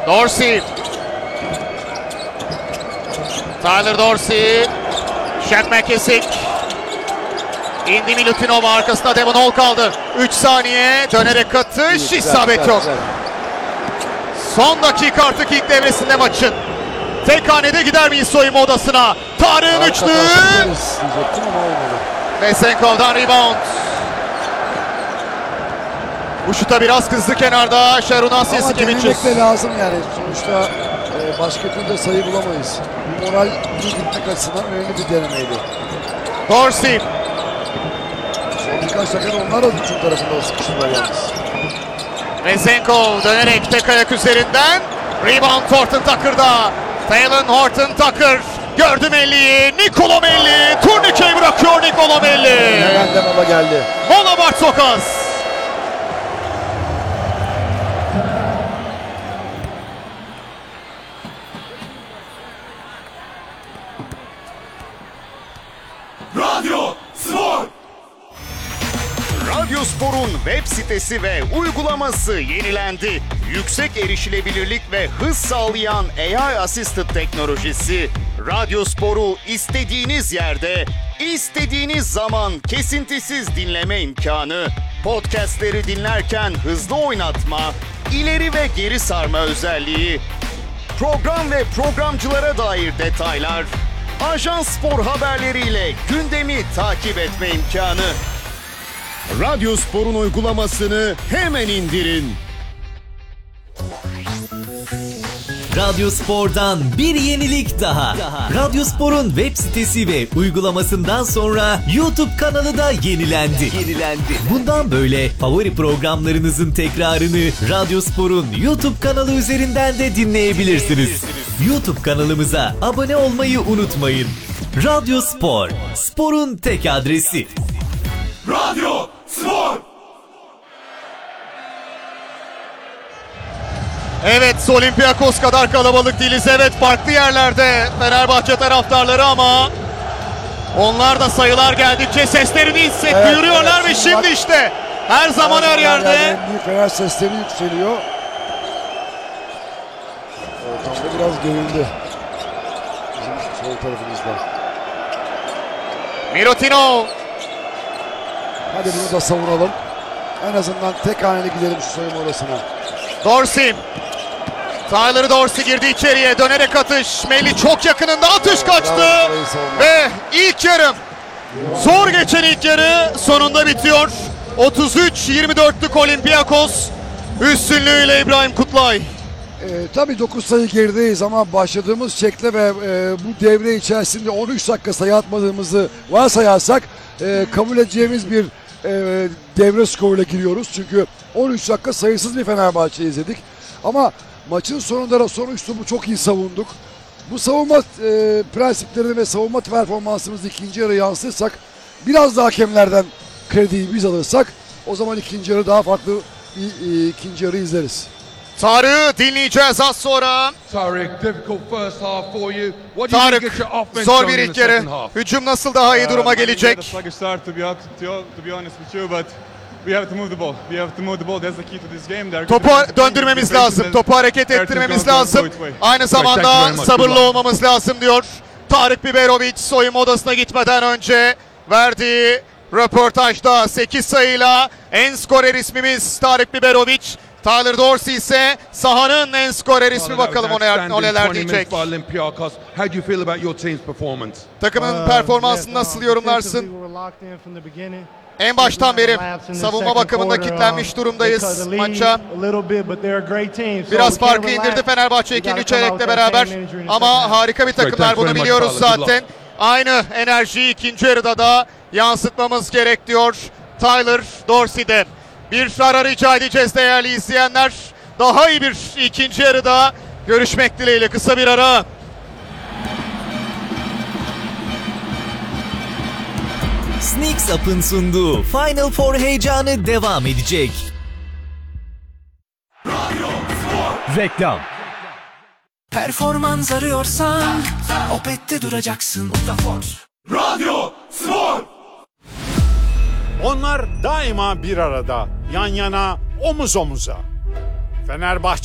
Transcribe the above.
Dorsey. Tyler Dorsey. Shaq McKissick. Indy Milutinov arkasında Devon Hall kaldı. 3 saniye dönerek atış, isabet yok. Son dakika artık ilk devresinde maçın. Tek hanede gider miyiz soyunma odasına? Tarık'ın üçlü. Vesenkov'dan rebound. Bu şuta biraz kızdı kenarda. Şarunas Yasikevicius. Ama denemek de lazım yani. Sonuçta başka türlü sayı bulamayız. Moral gitmek açısından önemli bir denemeydi. Dorsey. Son birkaç dakikada onlar da hücum tarafında sıkıştılar yalnız. Vesenkov dönerek tek ayak üzerinden. Rebound Horton Tucker'da. Taylor Horton Tucker. Gördü Melli'yi. Nicolo Melli. Turnikeyi bırakıyor Nicolo Melli. Nereden mola geldi? Mola Bartokas. Radyospor'un web sitesi ve uygulaması yenilendi. Yüksek erişilebilirlik ve hız sağlayan AI Assisted teknolojisi Radyospor'u istediğiniz yerde, istediğiniz zaman kesintisiz dinleme imkanı, podcastleri dinlerken hızlı oynatma, ileri ve geri sarma özelliği, program ve programcılara dair detaylar, Ajans Spor haberleriyle gündemi takip etme imkanı. Radyospor'un uygulamasını hemen indirin. Radyospor'dan bir yenilik daha. Radyospor'un web sitesi ve uygulamasından sonra YouTube kanalı da yenilendi. Bundan böyle favori programlarınızın tekrarını Radyospor'un YouTube kanalı üzerinden de dinleyebilirsiniz. YouTube kanalımıza abone olmayı unutmayın. Radyospor, sporun tek adresi. Radyo Spor. Evet, Olympiakos kadar kalabalık değiliz. Evet, farklı yerlerde Fenerbahçe taraftarları ama onlar da sayılar geldikçe seslerini duyuruyorlar ve şimdi işte her zaman her yerde. Büyük Fener sesleri yükseliyor. Ortamda biraz gerildi. Bizim sol tarafımızda. Milutinov. Hadi bunu da savunalım. En azından tek haneli gidelim şu soyunma odasına. Dorsey. Tyler Dorsey girdi içeriye. Dönerek atış. Melli çok yakınında atış kaçtı. Ve ilk yarım. Zor geçen ilk yarı sonunda bitiyor. 33-24'lük Olympiakos üstünlüğüyle İbrahim Kutlay. Tabii 9 sayı gerideyiz ama başladığımız şekle ve bu devre içerisinde 13 dakika sayı atmadığımızı varsayarsak kabul edeceğimiz bir devre skoruyla giriyoruz. Çünkü 13 dakika sayısız bir Fenerbahçe izledik. Ama maçın sonunda da son 3 topu çok iyi savunduk. Bu savunma prensiplerini ve savunma performansımızı ikinci yarı yansıtırsak, biraz daha hakemlerden krediyi biz alırsak o zaman ikinci yarı daha farklı bir ikinci yarı izleriz. Tarık'ı dinleyeceğiz az sonra. Tarık, zor bir ilk yarı. Hücum nasıl daha iyi duruma gelecek? Topu döndürmemiz lazım. Topu hareket ettirmemiz lazım. Aynı zamanda sabırlı olmamız lazım diyor Tarık Biberovic soyunma odasına gitmeden önce verdiği röportajda. 8 sayıyla en skorer ismimiz Tarık Biberovic. Tyler Dorsey ise sahanın en skorer ismi, bakalım o neler diyecek. Takımın performansını nasıl yorumlarsın? En baştan beri savunma bakımında kilitlenmiş durumdayız maça. Biraz farkı indirdi Fenerbahçe ikinci çeyrekle beraber ama harika bir takımlar, bunu biliyoruz zaten. Aynı enerjiyi ikinci yarıda da yansıtmamız gerek diyor Tyler Dorsey'de. Bir ara rica edeceğiz değerli izleyenler. Daha iyi bir ikinci yarıda görüşmek dileğiyle, kısa bir ara. Sneaks Up'ın sunduğu Final Four heyecanı devam edecek. Reklam. Performans arıyorsan Opet'te duracaksın. Radyo Spor. Onlar daima bir arada, yan yana, omuz omuza. Fenerbahçe